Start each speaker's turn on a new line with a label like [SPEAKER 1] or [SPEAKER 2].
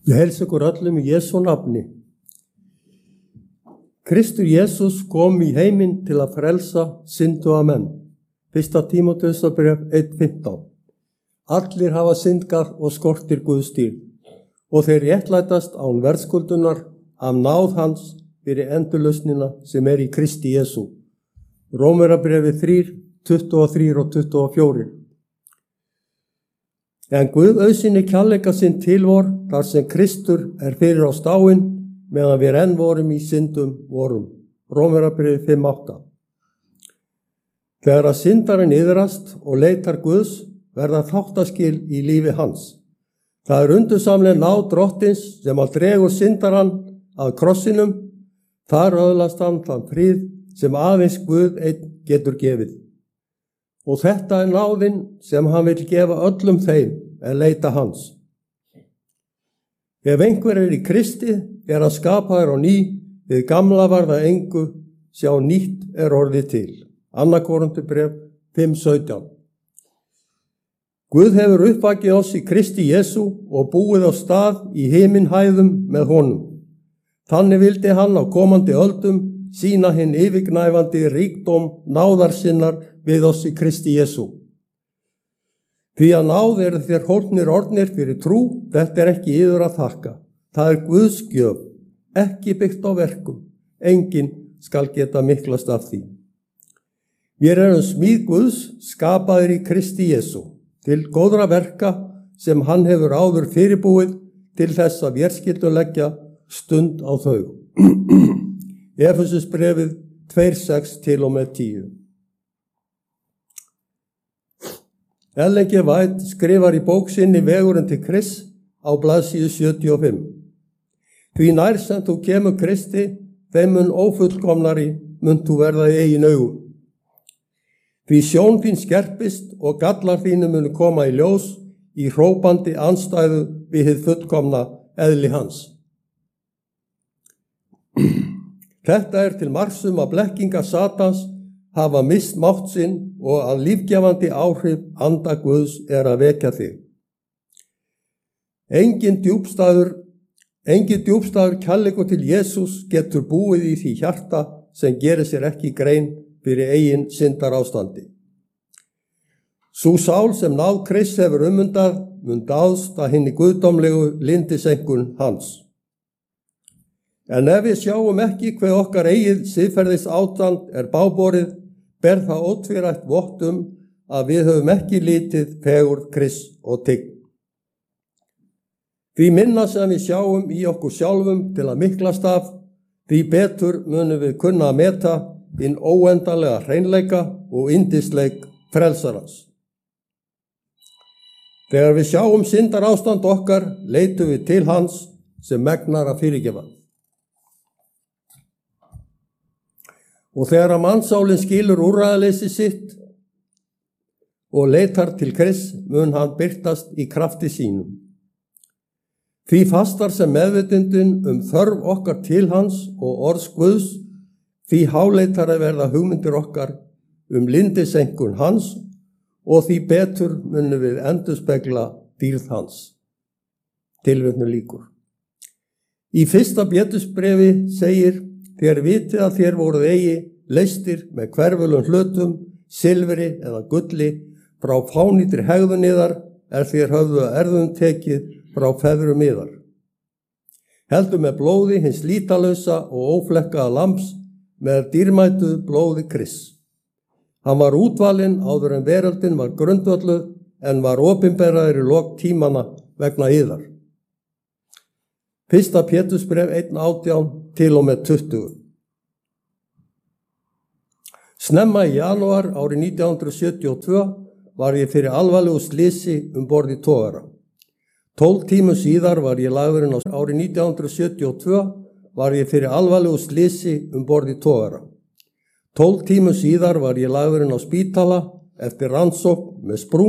[SPEAKER 1] Ég heilsa ykkur öllum í Jesú nafni. Kristur Jesús kom í heiminn til að frelsa synduga menn. 1. Tímóteusarbréf 1:15. Allir hafa syndgað og skortir Guðs dýrð, og þeir réttlætast án verðskuldunar af náð hans fyrir endurlausnina sem í Kristi Jesú. Rómverjabréfi 3:23 og 24. En Guð auðsýnir kærleika sinn til vor, þar sem Kristur fyrir á stáin, meðan við enn vorum í syndum vorum. Rómverjabréfi 5:8. Þegar að syndarinn iðrast og leitar Guðs, verða þáttaskil í lífi hans. Það undursamleg náð drottins sem að dregur syndarann að krossinum, þar öðlast hann þann frið sem aðeins Guð einn getur gefið. Og þetta náðin sem hann vil gefa öllum þeim leita hans. Ef einhver í Kristi hann skapaður á ný, við gamla var það engu, sjá nýtt orðið til. 2. Korinthubréf 5:17. Guð hefur uppvakið oss í Kristi Jesú og búið á stað í himinhæðum með honum. Þannig vildi hann á komandi öldum sýna hinn yfirgnæfandi ríkdóm náðar sinnar við oss í Kristi Jesú. Því að náð eru þér hólpnir orðnir fyrir trú, þetta ekki yður að þakka. Það Guðs gjöf, ekki byggt á verkum. Enginn skal geta miklast af því. Við erum smíð Guðs, skapaðir í Kristi Jesú, til góðra verka sem hann hefur áður fyrirbúið til þess að vér skyldum leggja stund á þau. Efesusbréfið 2:6-10. Ellen G. White skrifar í bók sinni Vegurinn til Krists á blaðsíðu 75. Því nær sem þú kemur Kristi, þeim mun ófullkomnari mun þú verða í eigin augum. Því sjón þín skerpist og gallar þínu munu koma í ljós í hrópandi andstæðu við hið fullkomna eðli hans. Þetta til marks að blekkingar Satans hafa mist mátt sinn og að lífgefandi áhrif anda Guðs að vekja þig. Engin djúpstæður kærleikur til Jesús getur búið í því hjarta sem gerir sér ekki grein fyrir eigin syndarástandi. Sú sál sem náð Krists hefur umundað mun dáðst að hinni guðdómlegu lindisenkun hans. En ef við sjáum ekki hve okkar eigið siðferðis ástand báborið, ber það ótvírætt vott að við höfum ekki litið fegurð Krists og tign. Því minna sem við sjáum í okkur sjálfum til að miklast af, því betur munum við kunna að meta hinn óendanlega hreinleika og yndisleik frelsarans. Þegar við sjáum syndarástand okkar, leitum við til hans sem megnar að fyrirgefa. Og þegar að mannsálinn skilur úrræðaleysi sitt og leitar til Krists, mun hann birtast í krafti sínum. Því fastar sem meðvitundin þörf okkar til hans og orðs Guðs, því háleitar að verða hugmyndir okkar lindisenkun hans og því betur munum við endurspegla dýrð hans. Tilvitnun lýkur. Í 1. Pétursbréfi segir: Þér vitið að þér voruð eigi leystir með hverfulum hlutum, silfri eða gulli, frá fánýtri hegðun yðar þér höfðu erðum tekið frá feðrum yðar. Heldur með blóði hins lítalausa og óflekkaða lambs, með dýrmætu blóði Krists. Hann var útvalinn áður en veröldin var grundvölluð, en var opinberaður í lok tímana vegna yðar. 1. Pétursbréf 1:18-20. Snemma í janúar árið 1972 var ég fyrir alvarlegu slysi borð í togara. 12 tímum síðar var ég lagður inn á árið 1972 var ég fyrir alvarlegu slysi borð í togara. 12 tímum síðar var ég lagður inn á spítala eftir rannsókn með sprung